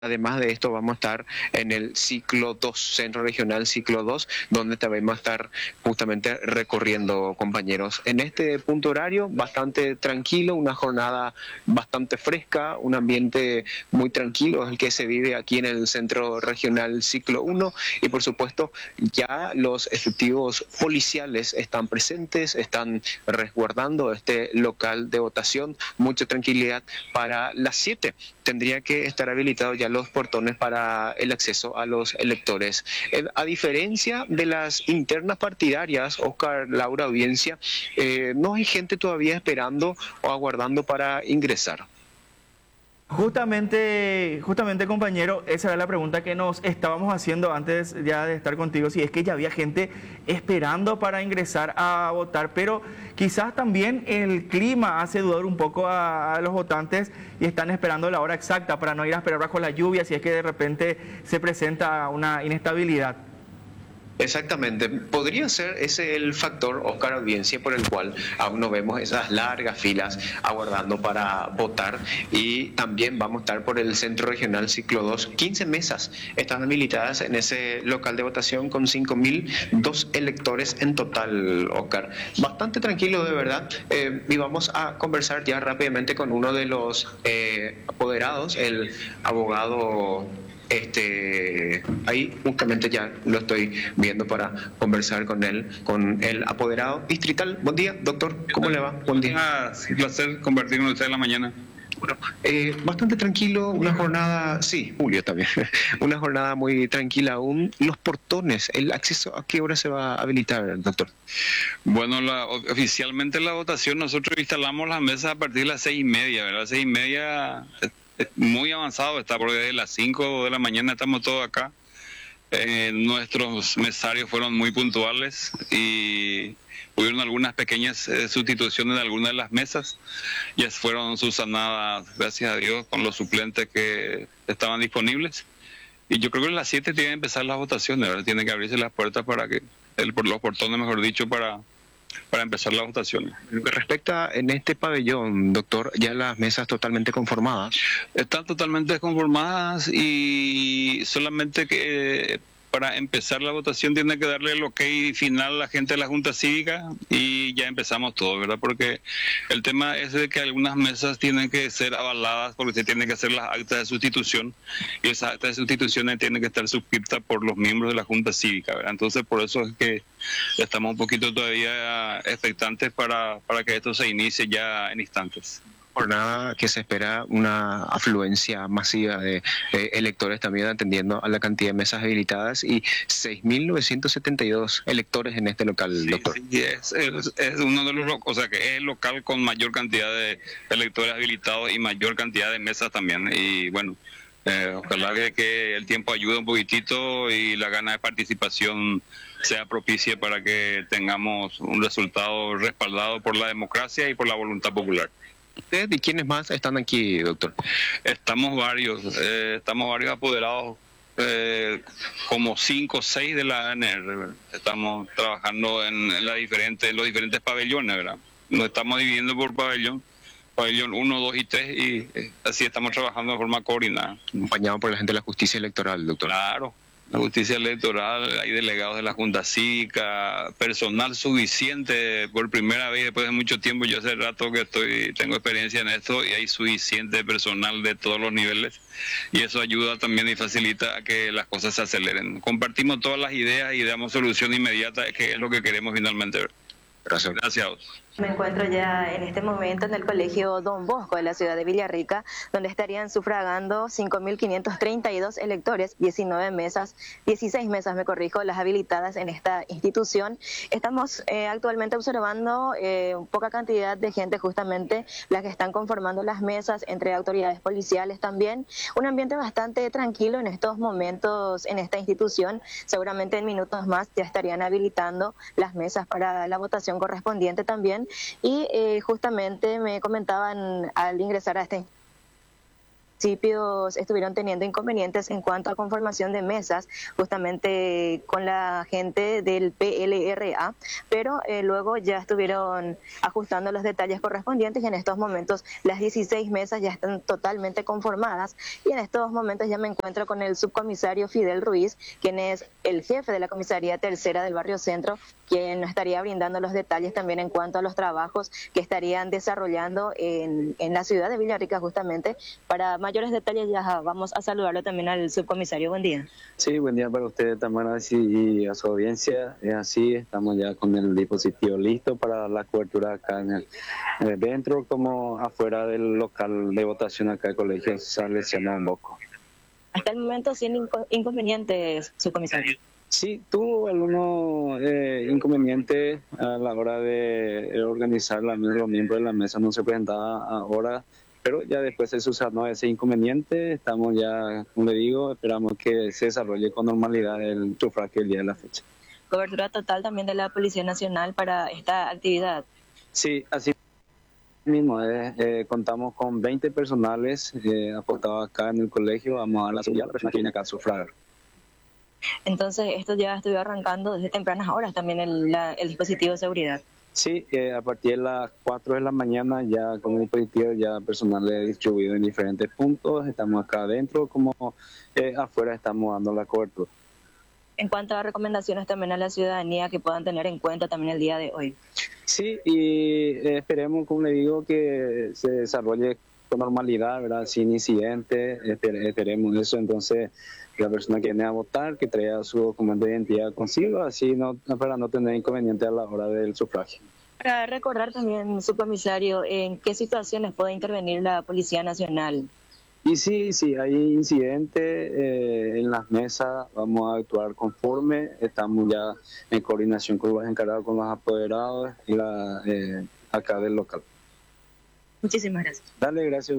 Además de esto, vamos a estar en el ciclo 2, Centro Regional Ciclo 2, donde también vamos a estar justamente recorriendo, compañeros. En este punto horario, bastante tranquilo, una jornada bastante fresca, un ambiente muy tranquilo, es el que se vive aquí en el Centro Regional Ciclo 1, y por supuesto ya los efectivos policiales están presentes, están resguardando este local de votación. Mucha tranquilidad. Para las 7 tendría que estar habilitado ya los portones para el acceso a los electores. A diferencia de las internas partidarias, Oscar, Laura, audiencia, no hay gente todavía esperando o aguardando para ingresar. Justamente compañero, esa era la pregunta que nos estábamos haciendo antes ya de estar contigo, si es que ya había gente esperando para ingresar a votar, pero quizás también el clima hace dudar un poco a los votantes y están esperando la hora exacta para no ir a esperar bajo la lluvia si es que de repente se presenta una inestabilidad. Exactamente, podría ser ese el factor, Oscar, audiencia, por el cual aún no vemos esas largas filas aguardando para votar, y también vamos a estar por el Centro Regional Ciclo 2. 15 mesas están habilitadas en ese local de votación con 5.002 electores en total, Oscar. Bastante tranquilo, de verdad, y vamos a conversar ya rápidamente con uno de los apoderados, el abogado. Ahí justamente ya lo estoy viendo para conversar con él, con el apoderado distrital. Buen día, doctor, ¿cómo le va? Buen día. Un placer compartir con usted en la mañana. Bueno, bastante tranquilo, una jornada, sí, Julio también, una jornada muy tranquila aún. Los portones, el acceso, ¿a qué hora se va a habilitar, doctor? Bueno, oficialmente la votación nosotros instalamos las mesas a partir de las 6:30, ¿verdad? 6:30 muy avanzado está, porque desde las 5 de la mañana estamos todos acá. Nuestros mesarios fueron muy puntuales y hubieron algunas pequeñas sustituciones de algunas de las mesas. Ya fueron subsanadas, gracias a Dios, con los suplentes que estaban disponibles. Y yo creo que a las 7 tienen que empezar las votaciones, ¿verdad? Tienen que abrirse las puertas para que, los portones, mejor dicho, para empezar las votaciones. Lo que respecta en este pabellón, doctor, ya las mesas totalmente conformadas. Están totalmente conformadas y solamente que para empezar la votación tiene que darle el ok final a la gente de la Junta Cívica y ya empezamos todo, ¿verdad? Porque el tema es de que algunas mesas tienen que ser avaladas porque se tienen que hacer las actas de sustitución y esas actas de sustitución tienen que estar suscritas por los miembros de la Junta Cívica, ¿verdad? Entonces por eso es que estamos un poquito todavía expectantes para que esto se inicie ya en instantes. Jornada que se espera una afluencia masiva de electores, también atendiendo a la cantidad de mesas habilitadas, y 6.972 electores en este local, doctor. Sí, es uno de los, o sea, que es el local con mayor cantidad de electores habilitados y mayor cantidad de mesas también. Y bueno, ojalá que el tiempo ayude un poquitito y la gana de participación sea propicia para que tengamos un resultado respaldado por la democracia y por la voluntad popular. ¿Usted y quiénes más están aquí, doctor? Estamos varios apoderados, como 5 o 6 de la ANR. Estamos trabajando en los diferentes pabellones, ¿verdad? Nos estamos dividiendo por pabellón 1, 2 y 3, y así estamos trabajando de forma coordinada. Acompañado por la gente de la justicia electoral, doctor. Claro. La justicia electoral, hay delegados de la Junta Cívica, personal suficiente por primera vez después de mucho tiempo. Yo hace rato que tengo experiencia en esto y hay suficiente personal de todos los niveles y eso ayuda también y facilita a que las cosas se aceleren. Compartimos todas las ideas y damos solución inmediata, que es lo que queremos finalmente ver. Gracias. Gracias. Me encuentro ya en este momento en el Colegio Don Bosco de la ciudad de Villarrica, donde estarían sufragando 5.532 electores, 19 mesas, 16 mesas, me corrijo, las habilitadas en esta institución. Estamos actualmente observando poca cantidad de gente, justamente las que están conformando las mesas, entre autoridades policiales también. Un ambiente bastante tranquilo en estos momentos en esta institución. Seguramente en minutos más ya estarían habilitando las mesas para la votación correspondiente también. Y justamente me comentaban al ingresar a este municipios estuvieron teniendo inconvenientes en cuanto a conformación de mesas, justamente con la gente del PLRA, pero luego ya estuvieron ajustando los detalles correspondientes y en estos momentos las 16 mesas ya están totalmente conformadas y en estos momentos ya me encuentro con el subcomisario Fidel Ruiz, quien es el jefe de la comisaría tercera del barrio Centro, quien nos estaría brindando los detalles también en cuanto a los trabajos que estarían desarrollando en la ciudad de Villarrica justamente. Para mayores detalles ya vamos a saludarlo también al subcomisario. Buen día. Sí, buen día para usted, Tamara, y a su audiencia. Es así, estamos ya con el dispositivo listo para la cobertura acá dentro como afuera del local de votación acá del Colegio Salesiano Don Bosco. Hasta el momento sin inconvenientes, subcomisario. Sí, tuvo algunos inconvenientes a la hora de organizar los miembros de la mesa, no se presentaba ahora, pero ya después se subsanó ese inconveniente. Estamos ya, como le digo, esperamos que se desarrolle con normalidad el sufragio el día de la fecha. Cobertura total también de la Policía Nacional para esta actividad. Sí, así mismo, contamos con 20 personales apostados acá en el colegio. Vamos a dar la seguridad a la persona que viene acá a sufragar. Entonces, esto ya estuvo arrancando desde tempranas horas también el dispositivo de seguridad. Sí, a partir de las 4 de la mañana ya con el dispositivo ya personal distribuido en diferentes puntos. Estamos acá adentro como afuera estamos dando la cobertura. En cuanto a recomendaciones también a la ciudadanía que puedan tener en cuenta también el día de hoy. Sí, y esperemos, como le digo, que se desarrolle con normalidad, ¿verdad? Sin incidentes, esperemos eso. Entonces, la persona que viene a votar, que traiga su documento de identidad consigo, así para no tener inconveniente a la hora del sufragio. Para recordar también, subcomisario, ¿en qué situaciones puede intervenir la Policía Nacional? Y sí, hay incidentes en las mesas, vamos a actuar conforme, estamos ya en coordinación con los encargados, con los apoderados y acá del local. Muchísimas gracias. Dale, gracias.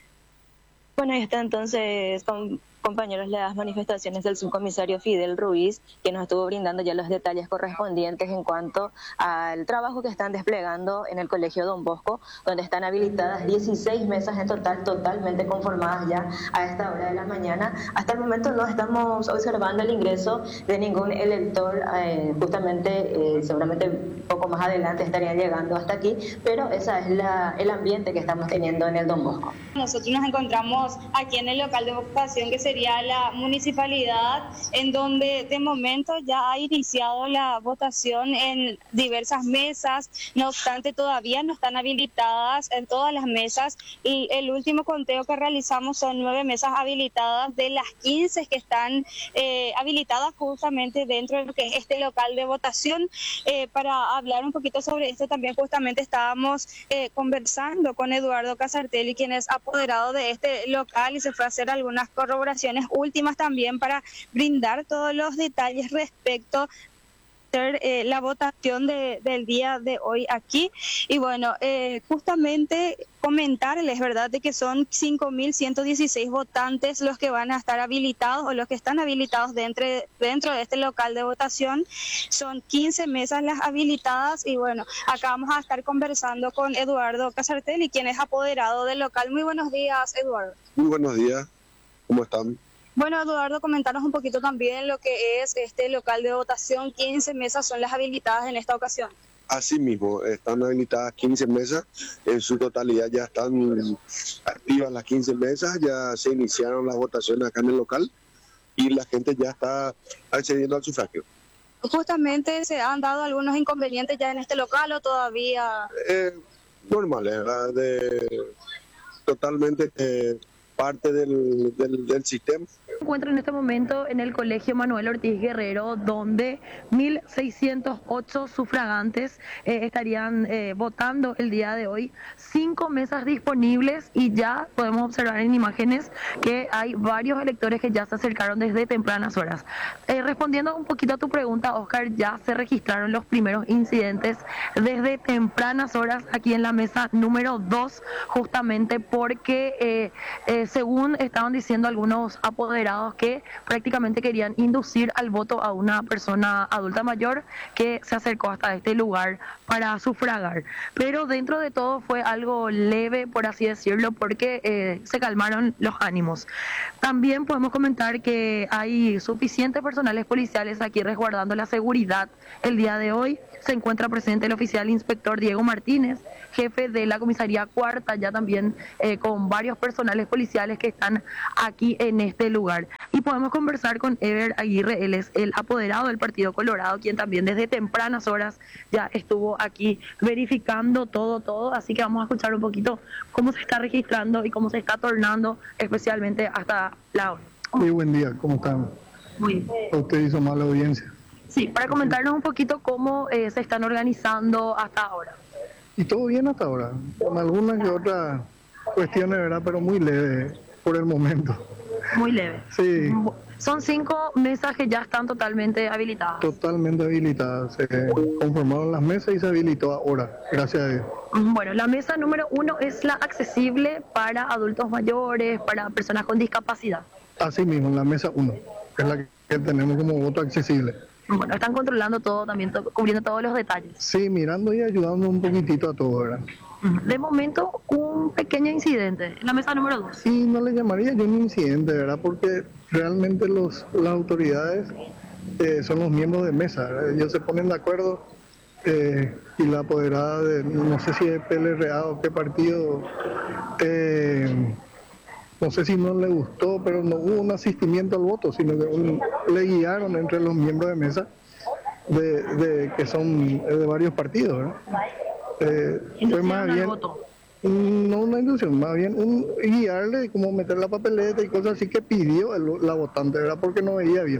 Bueno, ahí está entonces, compañeros, las manifestaciones del subcomisario Fidel Ruiz, que nos estuvo brindando ya los detalles correspondientes en cuanto al trabajo que están desplegando en el Colegio Don Bosco, donde están habilitadas 16 mesas en total, totalmente conformadas ya a esta hora de la mañana. Hasta el momento no estamos observando el ingreso de ningún elector, justamente, seguramente poco más adelante estarían llegando hasta aquí, pero ese es el ambiente que estamos teniendo en el Don Bosco. Nosotros nos encontramos aquí en el local de votación que sería la municipalidad, en donde de momento ya ha iniciado la votación en diversas mesas. No obstante, todavía no están habilitadas en todas las mesas y el último conteo que realizamos son 9 mesas habilitadas de las 15 que están habilitadas justamente dentro de lo que es este local de votación. Para hablar un poquito sobre esto, también justamente estábamos conversando con Eduardo Casartelli, quien es apoderado de este local, y se fue a hacer algunas corroboraciones últimas también para brindar todos los detalles respecto a la votación del día de hoy aquí. Y bueno, justamente comentarles, ¿verdad?, de que son 5.116 votantes los que van a estar habilitados o los que están habilitados dentro de este local de votación. Son 15 mesas las habilitadas y bueno, acá vamos a estar conversando con Eduardo Casartelli, quien es apoderado del local. Muy buenos días, Eduardo. Muy buenos días, ¿cómo están? Bueno, Eduardo, comentanos un poquito también lo que es este local de votación. 15 mesas son las habilitadas en esta ocasión. Así mismo, están habilitadas 15 mesas, en su totalidad ya están activas las 15 mesas, ya se iniciaron las votaciones acá en el local y la gente ya está accediendo al sufragio. Justamente, ¿se han dado algunos inconvenientes ya en este local o todavía? Normales, ¿verdad? Totalmente parte del sistema. Me encuentro en este momento en el Colegio Manuel Ortiz Guerrero, donde 1.608 sufragantes estarían votando el día de hoy. 5 mesas disponibles y ya podemos observar en imágenes que hay varios electores que ya se acercaron desde tempranas horas. Respondiendo un poquito a tu pregunta, Oscar, ya se registraron los primeros incidentes desde tempranas horas aquí en la mesa número 2, justamente porque según estaban diciendo algunos apoderados que prácticamente querían inducir al voto a una persona adulta mayor que se acercó hasta este lugar para sufragar. Pero dentro de todo fue algo leve, por así decirlo, porque se calmaron los ánimos. También podemos comentar que hay suficientes personales policiales aquí resguardando la seguridad el día de hoy. Se encuentra presente el oficial inspector Diego Martínez, jefe de la comisaría cuarta, ya también con varios personales policiales que están aquí en este lugar. Y podemos conversar con Ever Aguirre, él es el apoderado del Partido Colorado, quien también desde tempranas horas ya estuvo aquí verificando todo, así que vamos a escuchar un poquito cómo se está registrando y cómo se está tornando, especialmente hasta la hora. Muy buen día, ¿cómo están? Muy bien. Usted hizo mala audiencia. Sí, para comentarnos un poquito cómo se están organizando hasta ahora. Y todo bien hasta ahora, con algunas que otras cuestiones, ¿verdad? Pero muy leve por el momento. Muy leve. Sí. Son 5 mesas que ya están totalmente habilitadas. Totalmente habilitadas. Se conformaron las mesas y se habilitó ahora, gracias a Dios. Bueno, la mesa número 1 es la accesible para adultos mayores, para personas con discapacidad. Así mismo, la mesa 1, es la que tenemos como voto accesible. Bueno, están controlando todo también, cubriendo todos los detalles. Sí, mirando y ayudando un poquitito a todo, ¿verdad? De momento, un pequeño incidente en la mesa número 2. Sí, no le llamaría yo un incidente, ¿verdad? Porque realmente las autoridades son los miembros de mesa, ¿verdad? Ellos se ponen de acuerdo y la apoderada de, no sé si es PLRA o qué partido, no sé si no le gustó, pero no hubo un asistimiento al voto, sino que le guiaron entre los miembros de mesa que son de varios partidos, ¿verdad? Fue más bien no una inducción, más bien un guiarle como meter la papeleta y cosas así que pidió la votante, ¿verdad? Porque no veía bien.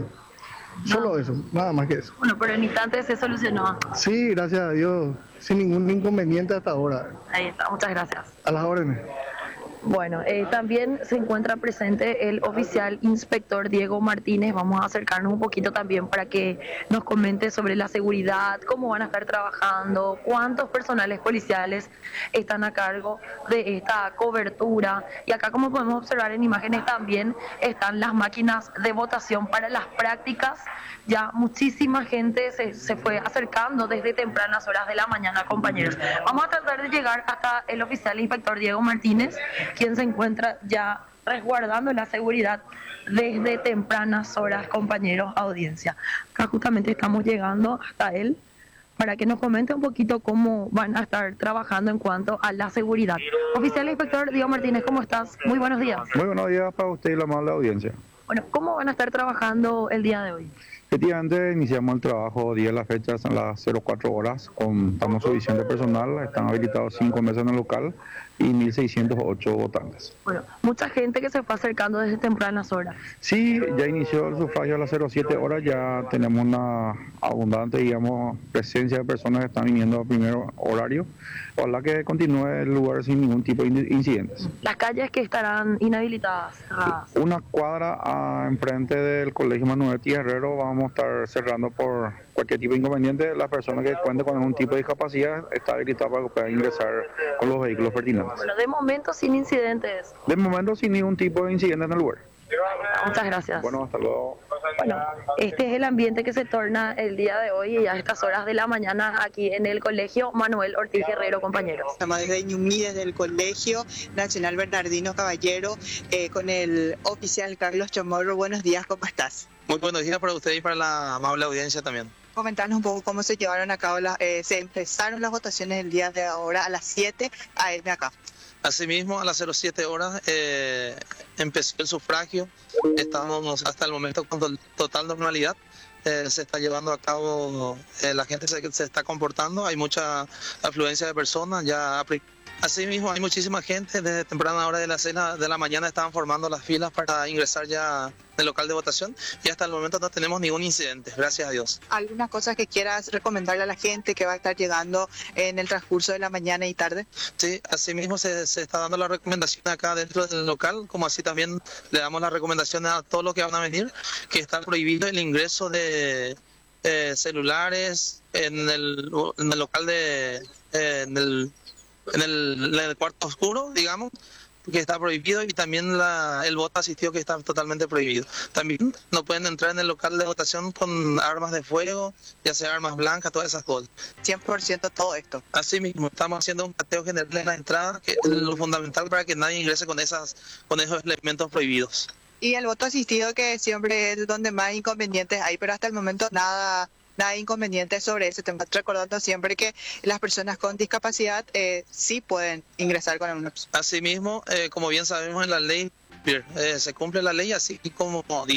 Solo eso, nada más que eso. Bueno, pero en instantes se solucionó. Sí, gracias a Dios, sin ningún inconveniente hasta ahora. Ahí está, muchas gracias. A las órdenes. Bueno, también se encuentra presente el oficial inspector Diego Martínez. Vamos a acercarnos un poquito también para que nos comente sobre la seguridad, cómo van a estar trabajando, cuántos personales policiales están a cargo de esta cobertura. Y acá, como podemos observar en imágenes, también están las máquinas de votación para las prácticas. Ya muchísima gente se fue acercando desde tempranas horas de la mañana, compañeros. Vamos a tratar de llegar hasta el oficial inspector Diego Martínez, quien se encuentra ya resguardando la seguridad desde tempranas horas, compañeros, audiencia. Acá justamente estamos llegando hasta él para que nos comente un poquito cómo van a estar trabajando en cuanto a la seguridad. Oficial inspector Diego Martínez, ¿cómo estás? Muy buenos días. Muy buenos días para usted y la amable audiencia. Bueno, ¿cómo van a estar trabajando el día de hoy? Efectivamente, iniciamos el trabajo día de la fecha, son las 04 horas, contamos suficiente personal, están habilitados 5 mesas en el local y 1.608 votantes. Bueno, mucha gente que se fue acercando desde tempranas horas. Sí, ya inició el sufragio a las 07 horas, ya tenemos una abundante, digamos, presencia de personas que están viniendo a primer horario. Ojalá que continúe el lugar sin ningún tipo de incidentes. Las calles que estarán inhabilitadas, cerradas. Una cuadra enfrente del Colegio Manuel Ortiz Guerrero vamos a estar cerrando por cualquier tipo de inconveniente. Las personas que cuenten con algún tipo de discapacidad está habilitada para que puedan ingresar con los vehículos pertinentes. Bueno, de momento sin incidentes. De momento sin ningún tipo de incidente en el lugar. Muchas gracias. Bueno, hasta luego. Bueno, este es el ambiente que se torna el día de hoy y a estas horas de la mañana aquí en el Colegio Manuel Ortiz Guerrero, compañeros. Estamos desde Ñumí, desde el Colegio Nacional Bernardino Caballero, con el oficial Carlos Chamorro. Buenos días, ¿cómo estás? Muy buenos días para usted y para la amable audiencia también. Comentarnos un poco cómo se llevaron a cabo, se empezaron las votaciones el día de ahora a las 7 a.m. acá. Asimismo, a las 07 horas empezó el sufragio. Estamos hasta el momento con total normalidad. Se está llevando a cabo, la gente se está comportando, hay mucha afluencia de personas. Asimismo, hay muchísima gente. Desde temprana hora de la mañana estaban formando las filas para ingresar ya al local de votación y hasta el momento no tenemos ningún incidente, gracias a Dios. ¿Algunas cosas que quieras recomendarle a la gente que va a estar llegando en el transcurso de la mañana y tarde? Sí, asimismo se está dando la recomendación acá dentro del local, como así también le damos la recomendación a todos los que van a venir, que está prohibido el ingreso de celulares en el local en el cuarto oscuro, digamos, que está prohibido, y también el voto asistido, que está totalmente prohibido. También no pueden entrar en el local de votación con armas de fuego, ya sea armas blancas, todas esas cosas. 100% todo esto. Así mismo, estamos haciendo un cateo general en la entrada, que es lo fundamental para que nadie ingrese con esos elementos prohibidos. Y el voto asistido, que siempre es donde más inconvenientes hay, pero hasta el momento nada inconveniente sobre ese tema, recordando siempre que las personas con discapacidad sí pueden ingresar con el Asimismo, como bien sabemos en la ley, se cumple la ley así como dice.